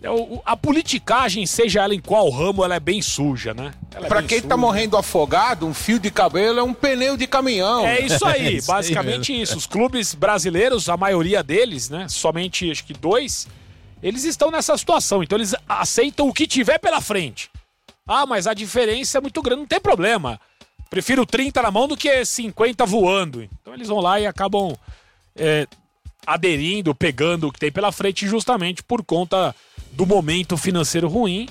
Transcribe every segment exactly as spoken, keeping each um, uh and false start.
A politicagem, seja ela em qual ramo, ela é bem suja, né? Ela é pra bem quem suja. Tá morrendo afogado, um fio de cabelo é um pneu de caminhão. É isso aí, É isso basicamente aí isso. Os clubes brasileiros, a maioria deles, né? Somente acho que dois, eles estão nessa situação. Então eles aceitam o que tiver pela frente. Ah, mas a diferença é muito grande, não tem problema. Prefiro trinta na mão do que cinquenta voando. Então eles vão lá e acabam é, aderindo, pegando o que tem pela frente justamente por conta do momento financeiro ruim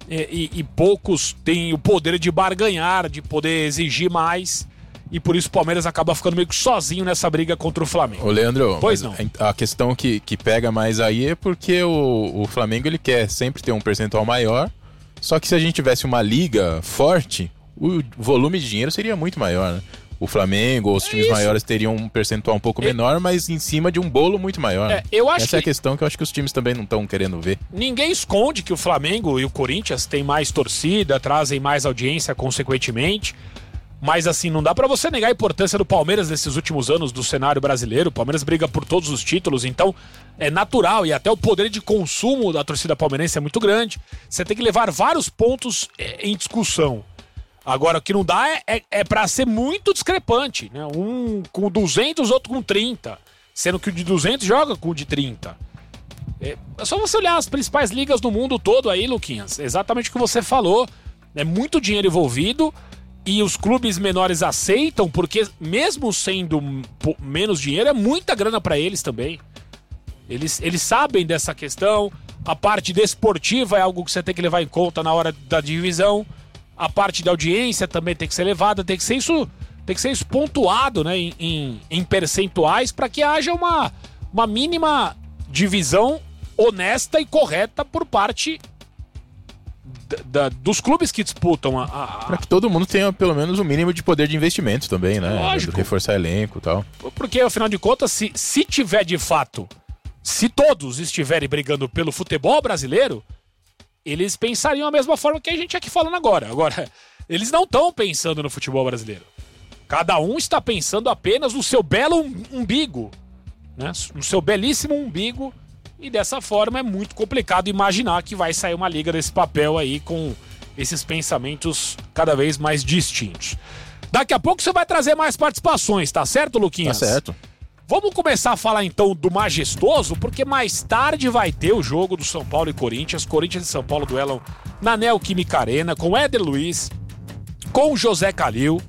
e, e, e poucos têm o poder de barganhar, de poder exigir mais, e por isso o Palmeiras acaba ficando meio que sozinho nessa briga contra o Flamengo. Ô Leandro, pois não. A questão que, que pega mais aí é porque o, o Flamengo ele quer sempre ter um percentual maior, só que se a gente tivesse uma liga forte, o volume de dinheiro seria muito maior, né? O Flamengo, os é times isso. maiores teriam um percentual um pouco É. menor, mas em cima de um bolo muito maior. É, né? eu acho Essa é a que- questão que eu acho que os times também não estão querendo ver. Ninguém esconde que o Flamengo e o Corinthians têm mais torcida, trazem mais audiência consequentemente, mas assim, não dá pra você negar a importância do Palmeiras nesses últimos anos do cenário brasileiro. O Palmeiras briga por todos os títulos, então é natural, e até o poder de consumo da torcida palmeirense é muito grande. Você tem que levar vários pontos é, em discussão. Agora, o que não dá é, é, é pra ser muito discrepante, né? Um com duzentos, outro com trinta. Sendo que o de duzentos joga com o de trinta. É, é só você olhar as principais ligas do mundo todo aí, Luquinhas. Exatamente o que você falou. É muito dinheiro envolvido e os clubes menores aceitam, porque mesmo sendo po- menos dinheiro, é muita grana pra eles também. Eles, eles sabem dessa questão. A parte desportiva é algo que você tem que levar em conta na hora da divisão. A parte da audiência também tem que ser levada, tem que ser isso, tem que ser isso pontuado, né, em, em, em percentuais para que haja uma, uma mínima divisão honesta e correta por parte da, da, dos clubes que disputam a... a, a... Pra que todo mundo tenha pelo menos o mínimo de poder de investimento também, né? Lógico. Reforçar elenco e tal. Porque, afinal de contas, se, se tiver de fato, se todos estiverem brigando pelo futebol brasileiro, eles pensariam a mesma forma que a gente aqui falando agora. Agora, eles não estão pensando no futebol brasileiro. Cada um está pensando apenas no seu belo umbigo, né? No seu belíssimo umbigo. E dessa forma é muito complicado imaginar que vai sair uma liga desse papel aí com esses pensamentos cada vez mais distintos. Daqui a pouco você vai trazer mais participações, tá certo, Luquinhas? Tá certo. Vamos começar a falar então do majestoso, porque mais tarde vai ter o jogo do São Paulo e Corinthians. Corinthians e São Paulo duelam na Neoquímica Arena, com Éder Luiz, com José Calil,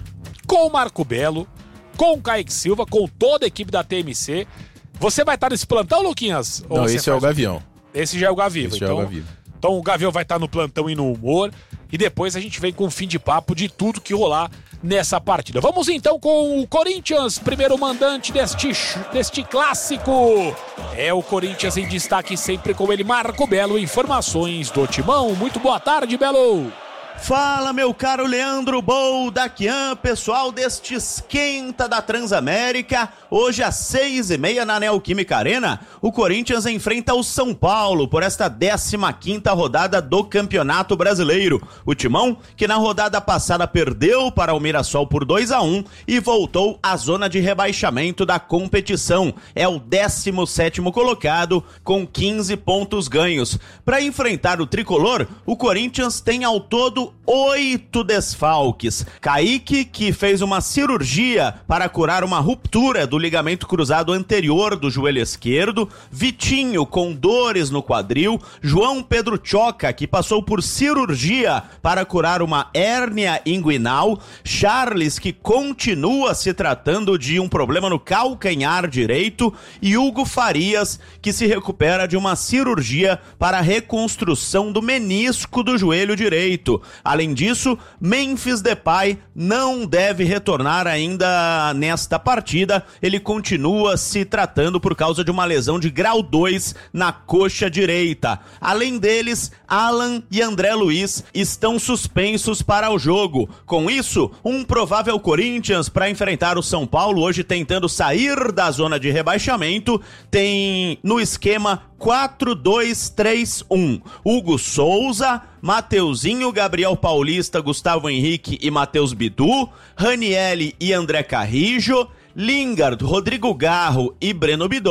com o Marco Belo, com o Kaique Silva, com toda a equipe da T M C. Você vai estar nesse plantão, Luquinhas? Ou Não, você esse é o faz- Gavião. Esse já é o Gaviva. Esse já é então, o Gaviva. então o Gavião vai estar no plantão e no humor. E depois a gente vem com o fim de papo de tudo que rolar nessa partida. Vamos então com o Corinthians, primeiro mandante deste, deste clássico. É o Corinthians em destaque sempre com ele, Marco Belo. Informações do Timão. Muito boa tarde, Belo. Fala, meu caro Leandro Boldaquian, pessoal deste esquenta da Transamérica. Hoje às seis e meia na Neoquímica Arena, o Corinthians enfrenta o São Paulo por esta décima quinta rodada do Campeonato Brasileiro. O Timão, que na rodada passada perdeu para o Mirassol por dois a um e voltou à zona de rebaixamento da competição. É o décimo sétimo colocado com quinze pontos ganhos. Para enfrentar o tricolor, o Corinthians tem ao todo oito desfalques. Kaique, que fez uma cirurgia para curar uma ruptura do ligamento cruzado anterior do joelho esquerdo. Vitinho, com dores no quadril. João Pedro Choca, que passou por cirurgia para curar uma hérnia inguinal. Charles, que continua se tratando de um problema no calcanhar direito. E Hugo Farias, que se recupera de uma cirurgia para a reconstrução do menisco do joelho direito. Além disso, Memphis Depay não deve retornar ainda nesta partida. Ele continua se tratando por causa de uma lesão de grau dois na coxa direita. Além deles, Alan e André Luiz estão suspensos para o jogo. Com isso, um provável Corinthians para enfrentar o São Paulo, hoje tentando sair da zona de rebaixamento, tem no esquema quatro dois três um. Hugo Souza, Mateuzinho, Gabriel Paulista, Gustavo Henrique e Matheus Bidu, Ranielli e André Carrijo, Lingard, Rodrigo Garro e Breno Bidon,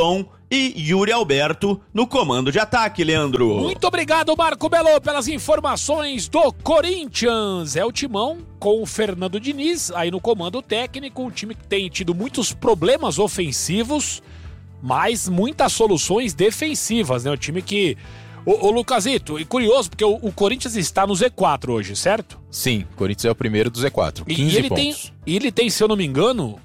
e Yuri Alberto no comando de ataque, Leandro. Muito obrigado, Marco Belo, pelas informações do Corinthians. É o timão com o Fernando Diniz aí no comando técnico, um time que tem tido muitos problemas ofensivos, mas muitas soluções defensivas, né? O time que... Ô, ô Lucasito, e curioso, porque o, o Corinthians está no Z quatro hoje, certo? Sim, o Corinthians é o primeiro do Z quatro, E, quinze e ele pontos. tem, e ele tem, se eu não me engano,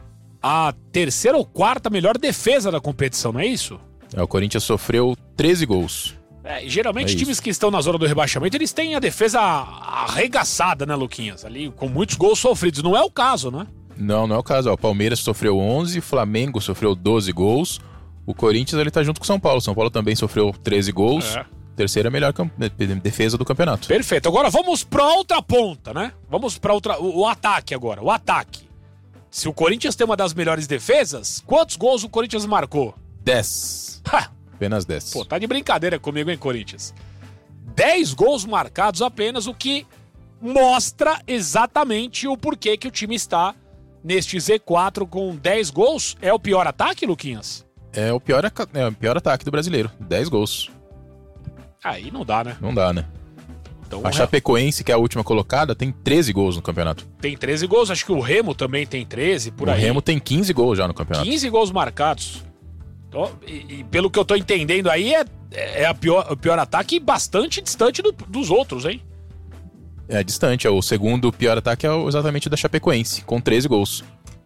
a terceira ou quarta melhor defesa da competição, não é isso? É, o Corinthians sofreu treze gols. É, geralmente É times isso. que estão na zona do rebaixamento, eles têm a defesa arregaçada, né, Luquinhas? Ali, com muitos gols sofridos. Não é o caso, né? Não, não é o caso. Ó, o Palmeiras sofreu onze, o Flamengo sofreu doze gols. O Corinthians ele tá junto com o São Paulo. São Paulo também sofreu treze gols. É. Terceira melhor camp- defesa do campeonato. Perfeito. Agora vamos pra outra ponta, né? Vamos pra outra... O, o ataque agora, o ataque. Se o Corinthians tem uma das melhores defesas, quantos gols o Corinthians marcou? dez. Ha! Apenas dez. Pô, tá de brincadeira comigo, hein, Corinthians? dez gols marcados apenas, o que mostra exatamente o porquê que o time está neste Z quatro com dez gols. É o pior ataque, Luquinhas? É o pior, aca- é o pior ataque do brasileiro. dez gols. Aí não dá, né? Não dá, né? Então, A Chapecoense, que é a última colocada, tem treze gols no campeonato. tem treze gols, acho que o Remo também tem treze, por o aí. Remo tem quinze gols já no campeonato. quinze gols marcados. Então, e, e pelo que eu tô entendendo aí, é, é a pior, o pior ataque bastante distante do- dos outros, hein? É distante. É o segundo pior ataque é o- exatamente o da Chapecoense, com treze gols.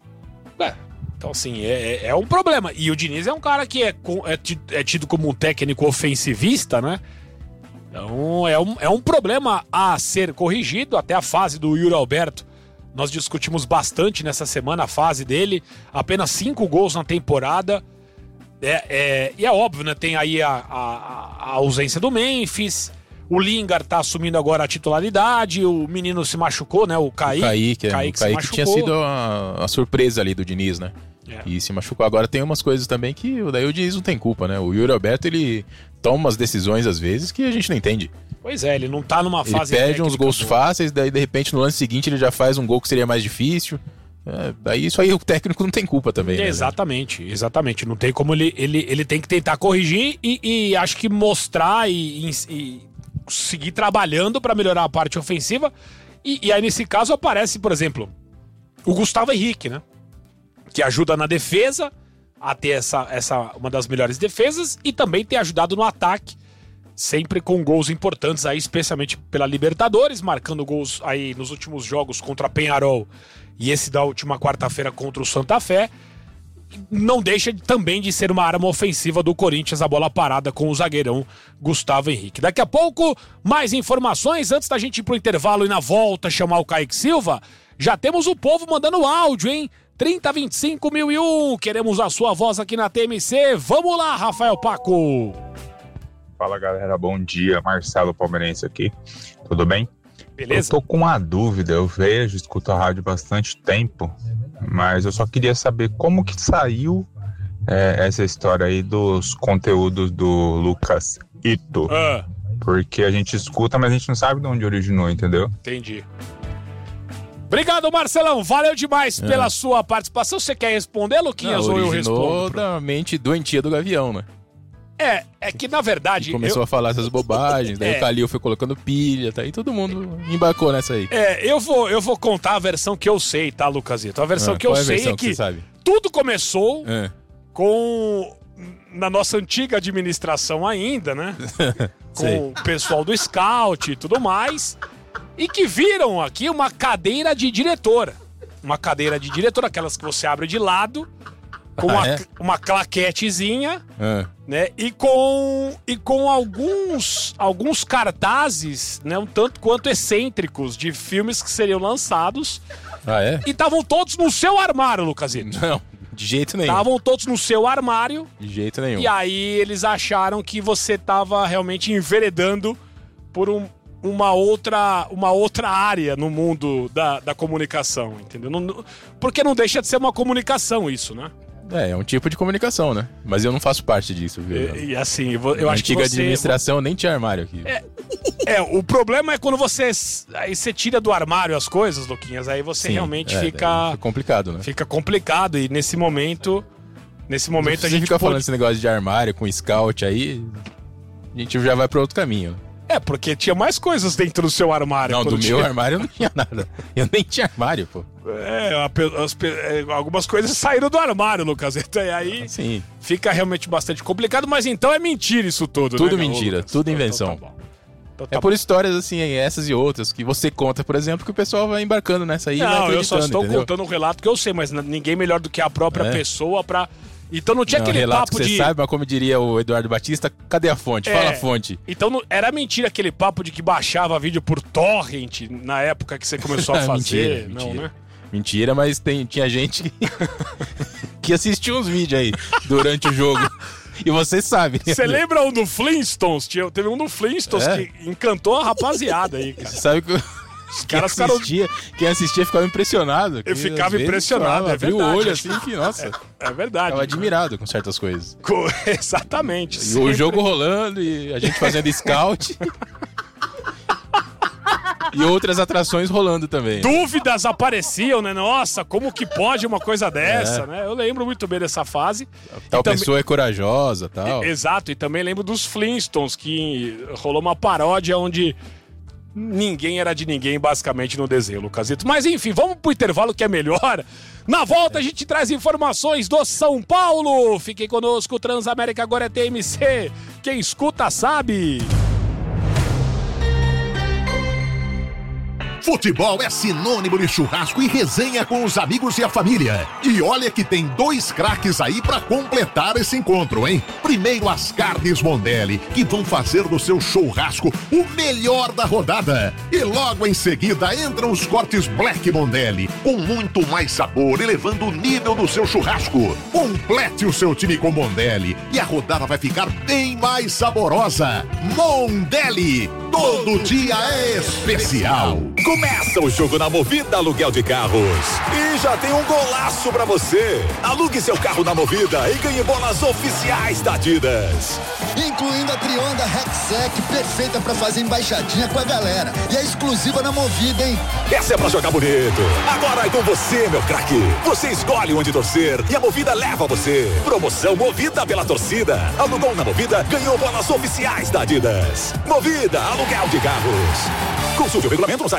É, então, assim, é, é- é um problema. E o Diniz é um cara que é, co- é ti- é tido como um técnico ofensivista, né? Então, é um, é um problema a ser corrigido. Até a fase do Yuri Alberto, nós discutimos bastante nessa semana a fase dele. Apenas cinco gols na temporada. É, é, e é óbvio, né? Tem aí a, a- a ausência do Memphis. O Lingard tá assumindo agora a titularidade. O menino se machucou, né? O Kaique. O Kaique, é, Kaique o se Kaique machucou. tinha sido a, a surpresa ali do Diniz, né? É. E se machucou. Agora tem umas coisas também que daí o Diniz não tem culpa, né? O Yuri Alberto, ele toma umas decisões às vezes que a gente não entende. Pois é, ele não tá numa Ele fase perde uns técnica gols boa. fáceis, daí de repente no lance seguinte ele já faz um gol que seria mais difícil. É, daí isso aí o técnico não tem culpa também, né? Exatamente, exatamente. Não tem como ele, ele, ele tem que tentar corrigir e, e acho que mostrar e, e- e seguir trabalhando para melhorar a parte ofensiva. E, e aí, nesse caso, aparece, por exemplo, o Gustavo Henrique, né? Que ajuda na defesa a ter essa, essa uma das melhores defesas e também tem ajudado no ataque, sempre com gols importantes aí, especialmente pela Libertadores, marcando gols aí nos últimos jogos contra a Peñarol e esse da última quarta-feira contra o Santa Fé. Não deixa de- também de ser uma arma ofensiva do Corinthians, a bola parada com o zagueirão Gustavo Henrique. Daqui a pouco, mais informações. Antes da gente ir pro intervalo e na volta chamar o Kaique Silva, já temos o povo mandando áudio, hein? trinta, vinte e cinco, mil e um. Queremos a sua voz aqui na T M C. Vamos lá, Rafael Paco. Fala galera, bom dia, Marcelo Palmeirense aqui, tudo bem? Beleza? Eu tô com uma dúvida, eu vejo, escuto a rádio há bastante tempo, mas eu só queria saber como que saiu é, essa história aí dos conteúdos do Lucas Ito, Ah, porque a gente escuta, mas a gente não sabe de onde originou, entendeu? entendi. Obrigado, Marcelão. Valeu demais pela sua participação. Você quer responder, Luquinhas, Não, ou eu originou respondo? da mente doentia do Gavião, né? É, é que na verdade... Começou eu- a falar essas bobagens, daí É. o Calil foi colocando pilha, tá? E todo mundo embarcou nessa aí. É, eu vou, eu vou contar a versão que eu sei, tá, Lucasito? A versão Ah, que eu qual é a sei versão é que que você sabe? tudo começou É. com... Na nossa antiga administração ainda, né? Sei. Com o pessoal do Scout e tudo mais. E que viram aqui uma cadeira de diretora. Uma cadeira de diretora, aquelas que você abre de lado, com Ah, uma, é? uma claquetezinha, Ah, né? E com, e com alguns, alguns cartazes, né? Um tanto quanto excêntricos de filmes que seriam lançados. Ah, é? E estavam todos no seu armário, Lucasito. Não, de jeito nenhum. Estavam todos no seu armário. De jeito nenhum. E aí eles acharam que você tava realmente enveredando por um, uma, outra, uma outra área no mundo da, da comunicação, entendeu? Não- não- porque não deixa de ser uma comunicação isso, né? É, é um tipo de comunicação, né? Mas eu não faço parte disso, viu? E, e assim, eu, vou- eu Na acho que antiga você... administração nem tinha armário aqui. É, o problema é quando você... Aí você tira do armário as coisas, Luquinhas, aí você Sim, realmente é, fica... daí fica complicado, né? Fica complicado e nesse momento Nesse momento Se a gente fica pode... falando esse negócio de armário com scout aí, a gente já vai para outro caminho. É, porque tinha mais coisas dentro do seu armário. Não, do tinha... meu armário eu não tinha nada. Eu nem tinha armário, pô. É, as, algumas coisas saíram do armário, Lucas. Então aí Sim. Fica realmente bastante complicado, mas então é mentira isso tudo, tudo né? Mentira, Lucas? tudo invenção. Então tá bom. Então tá é por histórias assim, essas e outras, que você conta, por exemplo, que o pessoal vai embarcando nessa aí. Não, eu só estou entendeu? contando um relato que eu sei, mas ninguém melhor do que a própria é. pessoa pra... Então não tinha não, aquele relato papo que de... você sabe, mas como diria o Eduardo Batista, cadê a fonte? É, Fala a fonte. Então não, era mentira aquele papo de que baixava vídeo por torrent na época que você começou a fazer. mentira, não, mentira. né? Mentira, mas tem, tinha gente que, que assistia uns vídeos aí durante o jogo. E você sabe. Você lembra um do Flintstones? Tinha, teve um do Flintstones É. que encantou a rapaziada aí, cara. Você sabe que... Os Quem caras ficaram... assistia, quem assistia ficava impressionado. Eu ficava impressionado, é Abriu verdade. o olho assim que, nossa, É verdade. ficava admirado com certas coisas. Co- Exatamente. E sempre. o jogo rolando e a gente fazendo scout. E outras atrações rolando também. Dúvidas apareciam, né? Nossa, como que pode uma coisa dessa, É. né? Eu lembro muito bem dessa fase. Tal E também- pessoa é corajosa, tal. Exato, e também lembro dos Flintstones, que rolou uma paródia onde ninguém era de ninguém, basicamente, no desenho, Lucasito. Mas enfim, vamos pro intervalo que é melhor. Na volta a gente traz informações do São Paulo. Fiquem conosco, Transamérica agora é T M C. Quem escuta sabe. Futebol é sinônimo de churrasco e resenha com os amigos e a família. E olha que tem dois craques aí pra completar esse encontro, hein? Primeiro as carnes Mondelli, que vão fazer do seu churrasco o melhor da rodada. E logo em seguida entram os cortes Black Mondelli, com muito mais sabor, elevando o nível do seu churrasco. Complete o seu time com Mondelli e a rodada vai ficar bem mais saborosa. Mondelli, todo dia é especial. Começa o jogo na Movida Aluguel de Carros. E já tem um golaço pra você. Alugue seu carro na Movida e ganhe bolas oficiais da Adidas. Incluindo a Trionda Rexec, perfeita pra fazer embaixadinha com a galera. E é exclusiva na Movida, hein? Essa é pra jogar bonito. Agora é com você, meu craque. Você escolhe onde torcer e a Movida leva você. Promoção Movida pela torcida. Alugou na Movida, ganhou bolas oficiais da Adidas. Movida Aluguel de Carros. Consulte o regulamento no site